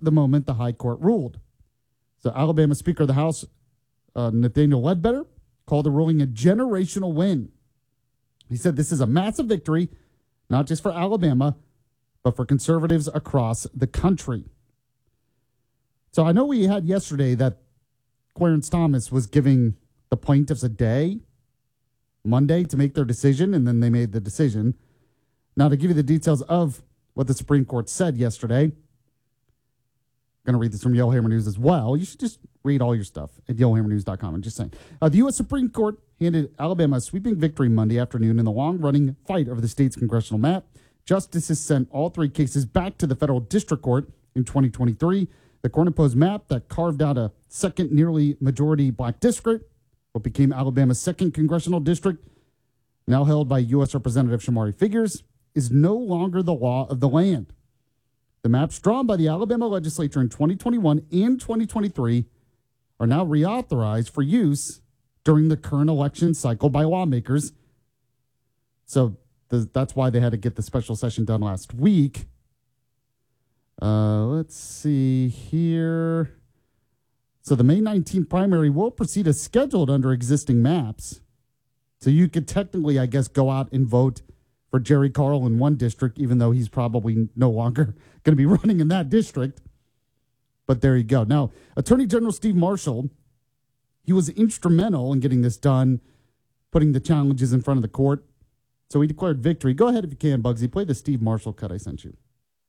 the moment the high court ruled. So Alabama Speaker of the House, Nathaniel Ledbetter, called the ruling a generational win. He said this is a massive victory, not just for Alabama, but for conservatives across the country. So I know we had yesterday that Clarence Thomas was giving the plaintiffs a day, Monday, to make their decision, and then they made the decision. Now, to give you the details of what the Supreme Court said yesterday, I'm going to read this from Yellowhammer News as well. You should just read all your stuff at yellowhammernews.com. I'm just saying. The U.S. Supreme Court handed Alabama a sweeping victory Monday afternoon in the long-running fight over the state's congressional map. Justices sent all three cases back to the federal district court in 2023. The court-imposed map that carved out a second nearly majority black district, what became Alabama's second congressional district, now held by U.S. Representative Shamari Figures, is no longer the law of the land. The maps drawn by the Alabama legislature in 2021 and 2023 are now reauthorized for use during the current election cycle by lawmakers. So that's why they had to get the special session done last week. Let's see here. So the May 19th primary will proceed as scheduled under existing maps. So you could technically, I guess, go out and vote for Jerry Carl in one district, even though he's probably no longer going to be running in that district. But there you go. Now, Attorney General Steve Marshall, he was instrumental in getting this done, putting the challenges in front of the court. So he declared victory. Go ahead if you can, Bugsy. Play the Steve Marshall cut I sent you.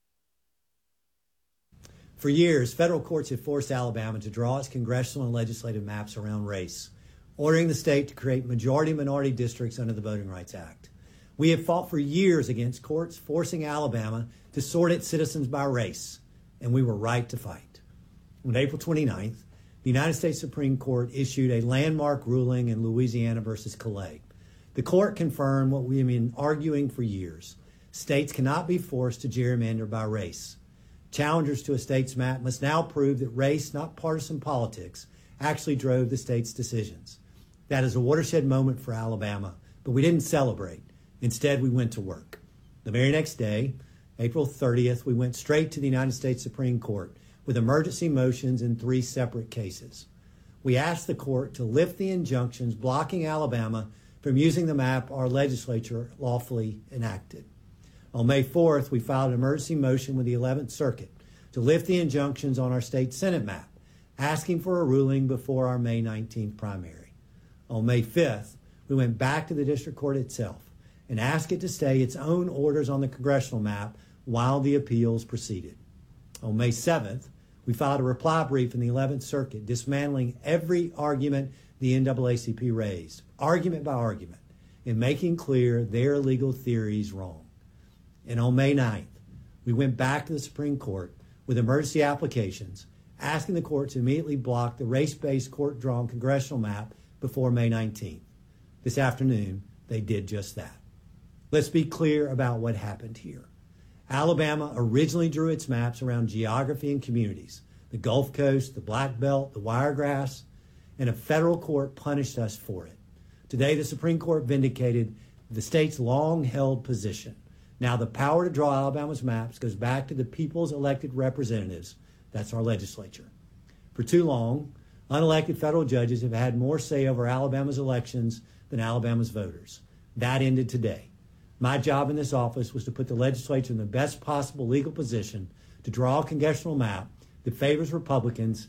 For years, federal courts have forced Alabama to draw its congressional and legislative maps around race, ordering the state to create majority-minority districts under the Voting Rights Act. We have fought for years against courts forcing Alabama to sort its citizens by race, and we were right to fight. On April 29th, the United States Supreme Court issued a landmark ruling in Louisiana versus Calais. The court confirmed what we have been arguing for years. States cannot be forced to gerrymander by race. Challengers to a state's map must now prove that race, not partisan politics, actually drove the state's decisions. That is a watershed moment for Alabama, but we didn't celebrate. Instead, we went to work. The very next day, April 30th, we went straight to the United States Supreme Court with emergency motions in 3 separate cases. We asked the court to lift the injunctions blocking Alabama from using the map our legislature lawfully enacted. On May 4th, we filed an emergency motion with the 11th Circuit to lift the injunctions on our state Senate map, asking for a ruling before our May 19th primary. On May 5th, we went back to the district court itself and asked it to stay its own orders on the congressional map while the appeals proceeded. On May 7th, we filed a reply brief in the 11th Circuit dismantling every argument the NAACP raised, argument by argument, and making clear their legal theories wrong. And on May 9th, we went back to the Supreme Court with emergency applications, asking the court to immediately block the race-based court-drawn congressional map before May 19th. This afternoon, they did just that. Let's be clear about what happened here. Alabama originally drew its maps around geography and communities, the Gulf Coast, the Black Belt, the Wiregrass, and a federal court punished us for it. Today, the Supreme Court vindicated the state's long-held position. Now the power to draw Alabama's maps goes back to the people's elected representatives. That's our legislature. For too long, unelected federal judges have had more say over Alabama's elections than Alabama's voters. That ended today. My job in this office was to put the legislature in the best possible legal position to draw a congressional map that favors Republicans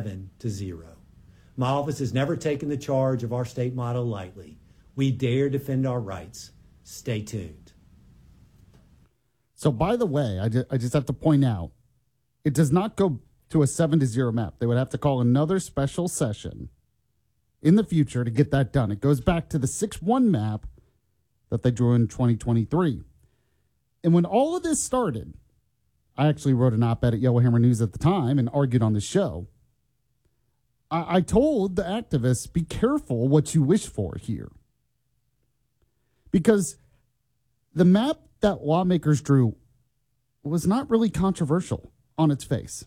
7-0. My office has never taken the charge of our state motto lightly. We dare defend our rights. Stay tuned. So, by the way, I just have to point out, it does not go to a 7-0 map. They would have to call another special session in the future to get that done. It goes back to the 6-1 map that they drew in 2023. And when all of this started, I actually wrote an op-ed at Yellowhammer News at the time and argued on the show. I told the activists, be careful what you wish for here. Because the map that lawmakers drew was not really controversial on its face.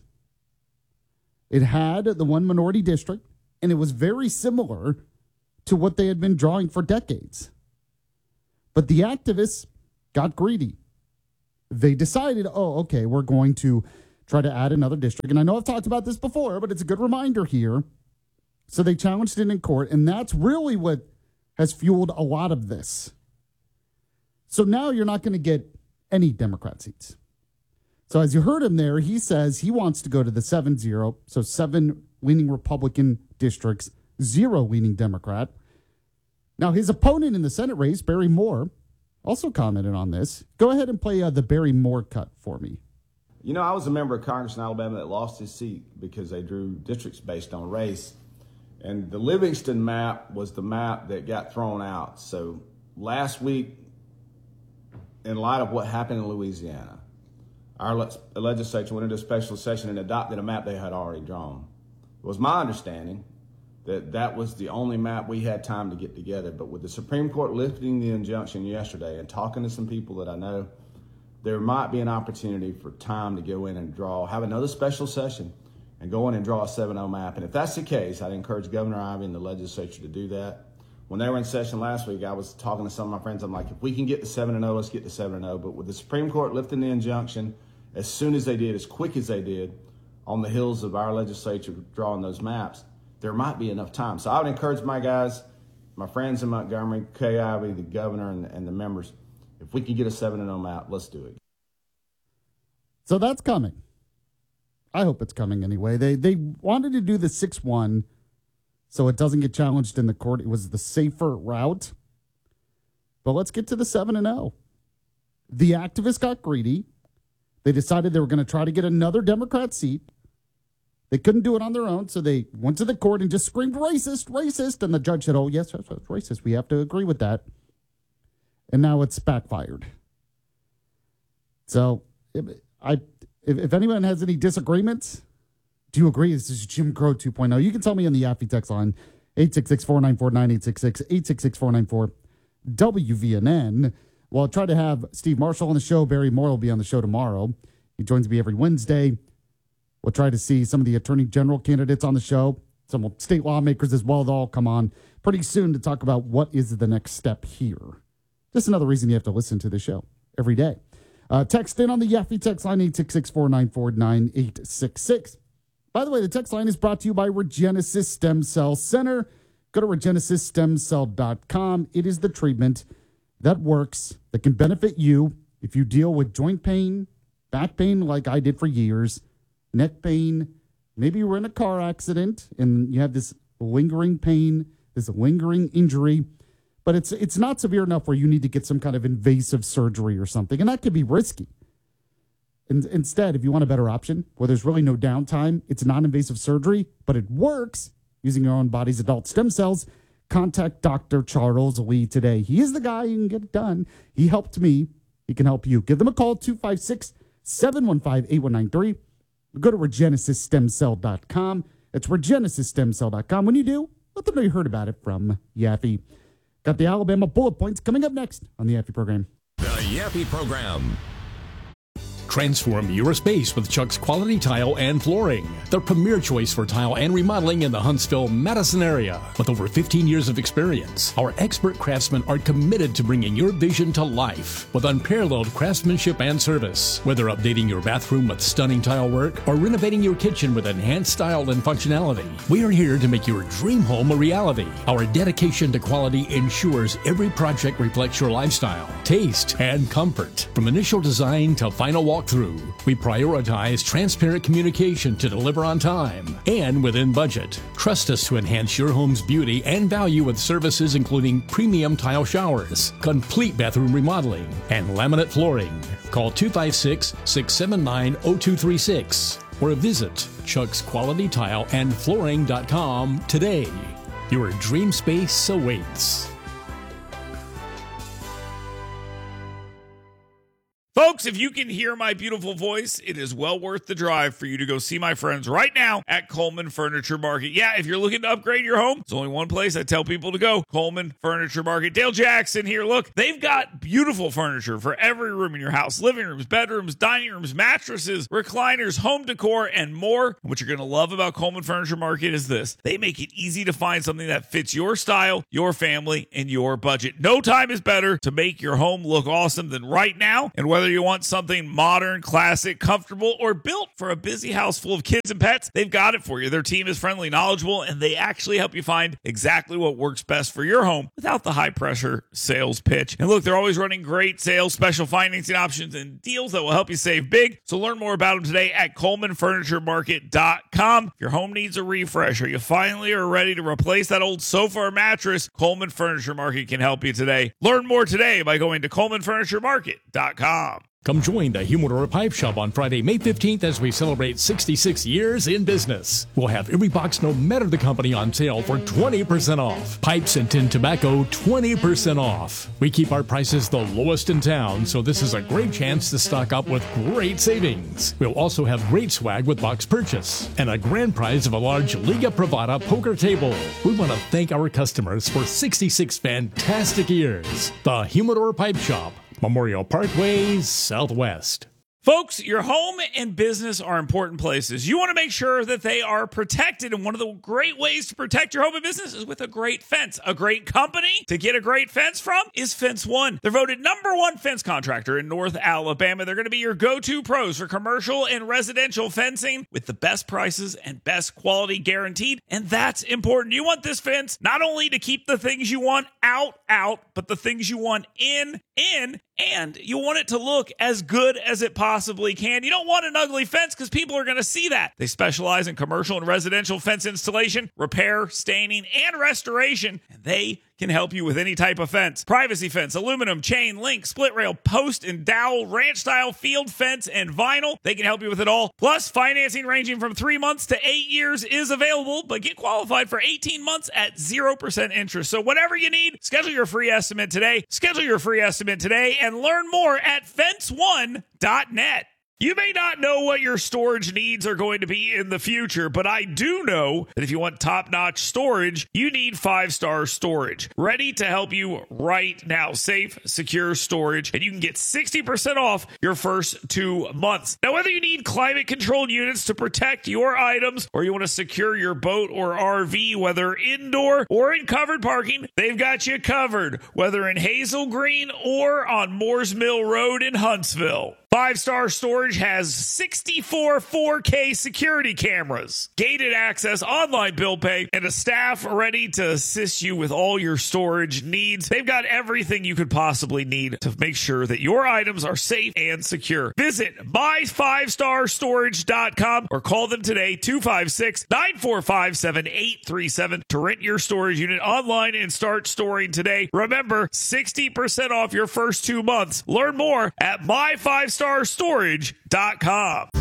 It had the one minority district, and it was very similar to what they had been drawing for decades. But the activists got greedy. They decided, oh, okay, we're going to try to add another district. And I know I've talked about this before, but it's a good reminder here. So they challenged it in court, and that's really what has fueled a lot of this. So now you're not going to get any Democrat seats. So as you heard him there, he says he wants to go to the 7-0, so 7 leaning Republican districts, 0 leaning Democrat. Now, his opponent in the Senate race, Barry Moore, also commented on this. Go ahead and play the Barry Moore cut for me. You know, I was a member of Congress in Alabama that lost his seat because they drew districts based on race. And the Livingston map was the map that got thrown out. So last week, in light of what happened in Louisiana, our legislature went into a special session and adopted a map they had already drawn. It was my understanding that that was the only map we had time to get together. But with the Supreme Court lifting the injunction yesterday and talking to some people that I know, there might be an opportunity for time to go in and have another special session and go in and draw a 7-0 map. And if that's the case, I'd encourage Governor Ivey and the legislature to do that. When they were in session last week, I was talking to some of my friends. I'm like, if we can get to 7-0, let's get to 7-0. But with the Supreme Court lifting the injunction, as soon as they did, as quick as they did, on the heels of our legislature drawing those maps, there might be enough time. So I would encourage my guys, my friends in Montgomery, Kay Ivey, the governor, and the members, if we can get a 7-0 map, let's do it. So that's coming. I hope it's coming anyway. They wanted to do the 6-1 so it doesn't get challenged in the court. It was the safer route. But let's get to the 7-0. The activists got greedy. They decided they were going to try to get another Democrat seat. They couldn't do it on their own, so they went to the court and just screamed, racist, racist. And the judge said, oh, yes, it's racist. We have to agree with that. And now it's backfired. So if anyone has any disagreements, do you agree? This is Jim Crow 2.0. You can tell me on the Yaffee text line, 866-494-9866, 866-494-WVNN. Well, I'll try to have Steve Marshall on the show. Barry Moore will be on the show tomorrow. He joins me every Wednesday. We'll try to see some of the attorney general candidates on the show, some state lawmakers as well. They'll all come on pretty soon to talk about what is the next step here. Just another reason you have to listen to the show every day. Text in on the Yaffee text line, 866-494-9866. By the way, the text line is brought to you by Regenesis Stem Cell Center. Go to regenesisstemcell.com. It is the treatment that works, that can benefit you if you deal with joint pain, back pain like I did for years, neck pain. Maybe you were in a car accident and you have this lingering pain, this lingering injury, but it's not severe enough where you need to get some kind of invasive surgery or something, and that could be risky. And instead, if you want a better option where there's really no downtime, it's non-invasive surgery, but it works using your own body's adult stem cells, contact Dr. Charles Lee today. He is the guy who can get it done. He helped me. He can help you. Give them a call, 256-715-8193. Go to regenesisstemcell.com. It's regenesisstemcell.com. When you do, let them know you heard about it from Yaffee. Got the Alabama bullet points coming up next on the Yaffee program. The Yaffee program. Transform your space with Chuck's Quality Tile and Flooring, the premier choice for tile and remodeling in the Huntsville-Madison area. With over 15 years of experience, our expert craftsmen are committed to bringing your vision to life with unparalleled craftsmanship and service. Whether updating your bathroom with stunning tile work or renovating your kitchen with enhanced style and functionality, we are here to make your dream home a reality. Our dedication to quality ensures every project reflects your lifestyle, taste, and comfort. From initial design to final walk through, we prioritize transparent communication to deliver on time and within budget. Trust us to enhance your home's beauty and value with services including premium tile showers, complete bathroom remodeling, and laminate flooring. Call 256-679-0236 or visit chucksqualitytileandflooring.com today. Your dream space awaits. Folks, if you can hear my beautiful voice, it is well worth the drive for you to go see my friends right now at Coleman Furniture Market. Yeah, if you're looking to upgrade your home, there's only one place I tell people to go, Coleman Furniture Market. Dale Jackson here. Look, they've got beautiful furniture for every room in your house. Living rooms, bedrooms, dining rooms, mattresses, recliners, home decor, and more. What you're going to love about Coleman Furniture Market is this. They make it easy to find something that fits your style, your family, and your budget. No time is better to make your home look awesome than right now. And whether you want something modern, classic, comfortable, or built for a busy house full of kids and pets, they've got it for you. Their team is friendly, knowledgeable, and they actually help you find exactly what works best for your home without the high-pressure sales pitch. And look, they're always running great sales, special financing options, and deals that will help you save big. So learn more about them today at ColemanFurnitureMarket.com. If your home needs a refresh or you finally are ready to replace that old sofa or mattress, Coleman Furniture Market can help you today. Learn more today by going to ColemanFurnitureMarket.com. Come join the Humidor Pipe Shop on Friday, May 15th as we celebrate 66 years in business. We'll have every box, no matter the company, on sale for 20% off. Pipes and tin tobacco, 20% off. We keep our prices the lowest in town, so this is a great chance to stock up with great savings. We'll also have great swag with box purchase and a grand prize of a large Liga Privada poker table. We want to thank our customers for 66 fantastic years. The Humidor Pipe Shop, Memorial Parkway, Southwest. Folks, your home and business are important places. You want to make sure that they are protected, and one of the great ways to protect your home and business is with a great fence. A great company to get a great fence from is Fence One. They're voted #1 fence contractor in North Alabama. They're going to be your go-to pros for commercial and residential fencing with the best prices and best quality guaranteed, and that's important. You want this fence not only to keep the things you want out, but the things you want in, and you want it to look as good as it possibly can. You don't want an ugly fence because people are going to see that. They specialize in commercial and residential fence installation, repair, staining, and restoration, and they can help you with any type of fence. Privacy fence, aluminum, chain, link, split rail, post and dowel, ranch style, field fence, and vinyl. They can help you with it all. Plus, financing ranging from 3 months to 8 years is available, but get qualified for 18 months at 0% interest. So whatever you need, schedule your free estimate today. Schedule your free estimate today and learn more at fence1.net. You may not know what your storage needs are going to be in the future, but I do know that if you want top-notch storage, you need 5-Star Storage. Ready to help you right now. Safe, secure storage, and you can get 60% off your first 2 months. Now, whether you need climate-controlled units to protect your items or you want to secure your boat or RV, whether indoor or in covered parking, they've got you covered, whether in Hazel Green or on Moores Mill Road in Huntsville. 5-Star Storage has 64 4K security cameras, gated access, online bill pay, and a staff ready to assist you with all your storage needs. They've got everything you could possibly need to make sure that your items are safe and secure. Visit my5starstorage.com or call them today, 256-945-7837 to rent your storage unit online and start storing today. Remember, 60% off your first 2 months. Learn more at my5starstorage.com.